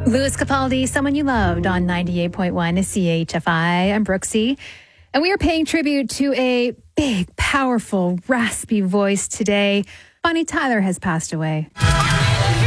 Louis Capaldi, Someone You Loved on 98.1 CHFI. I'm Brooksy. And we are paying tribute to a big, powerful, raspy voice today. Bonnie Tyler has passed away.